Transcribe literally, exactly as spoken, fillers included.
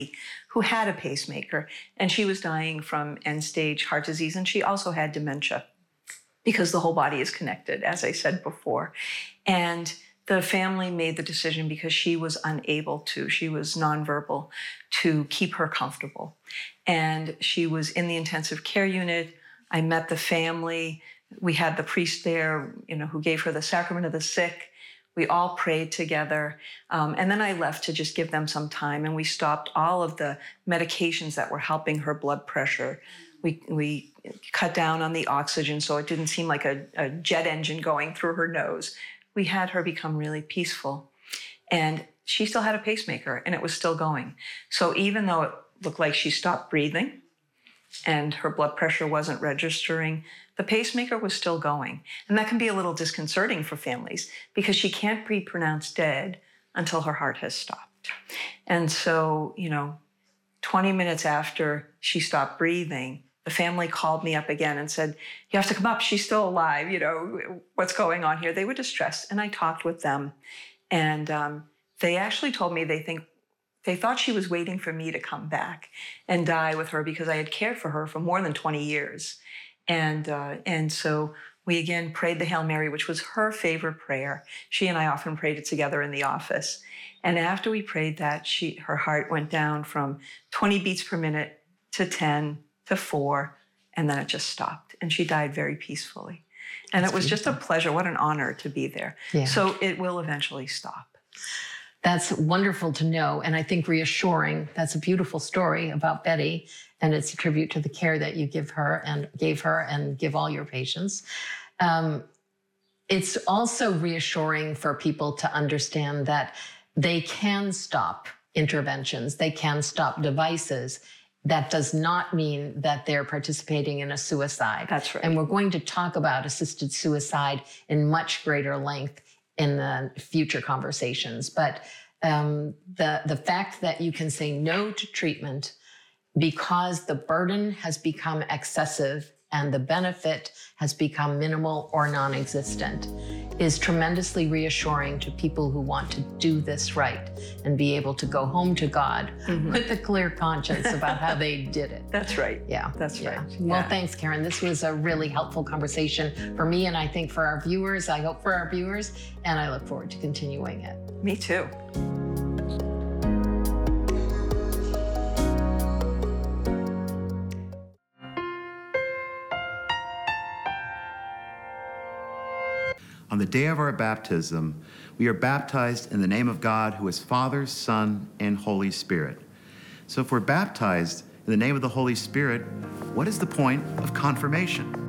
who had a pacemaker, and she was dying from end-stage heart disease, and she also had dementia because the whole body is connected, as I said before. And the family made the decision, because she was unable to, she was nonverbal, to keep her comfortable. And she was in the intensive care unit. I met the family. We had the priest there, you know, who gave her the sacrament of the sick. We all prayed together. Um, and then I left to just give them some time. And we stopped all of the medications that were helping her blood pressure. We, we cut down on the oxygen so it didn't seem like a, a jet engine going through her nose. We had her become really peaceful. And she still had a pacemaker, and it was still going. So even though it looked like she stopped breathing and her blood pressure wasn't registering, the pacemaker was still going. And that can be a little disconcerting for families, because she can't be pronounced dead until her heart has stopped. And so, you know, twenty minutes after she stopped breathing, the family called me up again and said, "You have to come up. She's still alive. You know, what's going on here?" They were distressed. And I talked with them. And um, they actually told me they think they thought she was waiting for me to come back and die with her, because I had cared for her for more than twenty years. And, uh, and so we again prayed the Hail Mary, which was her favorite prayer. She and I often prayed it together in the office. And after we prayed that, she, her heart went down from twenty beats per minute to ten to four, and then it just stopped. And she died very peacefully. And That's it was beautiful. Just a pleasure. What an honor to be there. Yeah. So it will eventually stop. That's wonderful to know, and I think reassuring. That's a beautiful story about Betty, and it's a tribute to the care that you give her and gave her and give all your patients. Um, it's also reassuring for people to understand that they can stop interventions, they can stop devices. That does not mean that they're participating in a suicide. That's right. And we're going to talk about assisted suicide in much greater length in the future conversations. But um, the, the fact that you can say no to treatment because the burden has become excessive and the benefit has become minimal or non-existent is tremendously reassuring to people who want to do this right and be able to go home to God mm-hmm. with a clear conscience about how they did it. That's right. Yeah. That's yeah. right. Well, yeah. thanks, Karen. This was a really helpful conversation for me, and I think for our viewers. I hope for our viewers, and I look forward to continuing it. Me too. On the day of our baptism, we are baptized in the name of God, who is Father, Son, and Holy Spirit. So if we're baptized in the name of the Holy Spirit, what is the point of confirmation?